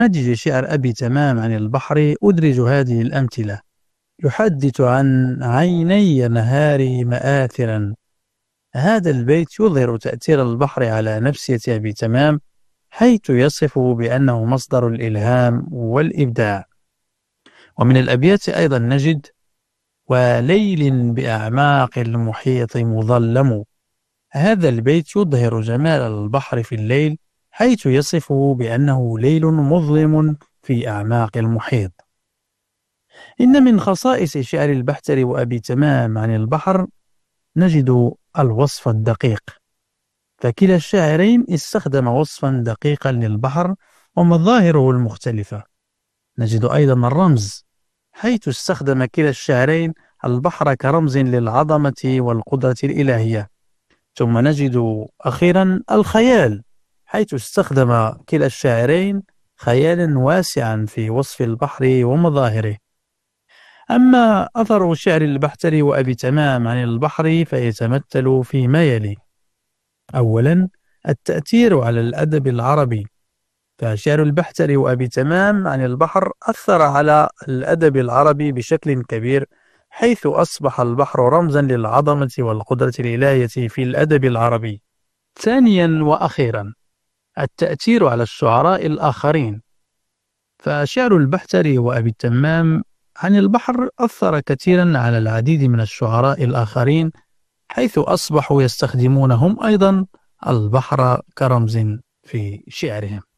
نجد شعر أبي تمام عن البحر أدرج هذه الأمثلة: يحدث عن عيني نهاري مآثرا. هذا البيت يظهر تأثير البحر على نفسية أبي تمام، حيث يصفه بأنه مصدر الإلهام والإبداع. ومن الأبيات أيضا نجد: وليل بأعماق المحيط مظلم. هذا البيت يظهر جمال البحر في الليل، حيث يصفه بأنه ليل مظلم في أعماق المحيط. إن من خصائص شعر البحتري وأبي تمام عن البحر نجد الوصف الدقيق، فكلا الشاعرين استخدم وصفا دقيقا للبحر ومظاهره المختلفة. نجد أيضا الرمز، حيث استخدم كلا الشاعرين البحر كرمز للعظمة والقدرة الإلهية. ثم نجد أخيرا الخيال، حيث استخدم كلا الشاعرين خيالا واسعا في وصف البحر ومظاهره. أما أثر شعر البحتري وأبي تمام عن البحر فيتمثل فيما يلي: أولا، التأثير على الأدب العربي، فشعر البحتري وأبي تمام عن البحر أثر على الأدب العربي بشكل كبير، حيث أصبح البحر رمزا للعظمة والقدرة الإلهية في الأدب العربي. ثانيا وأخيرا، التأثير على الشعراء الآخرين، فشعر البحتري وأبي تمام عن البحر أثر كثيرا على العديد من الشعراء الآخرين، حيث أصبحوا يستخدمون هم أيضا البحر كرمز في شعرهم.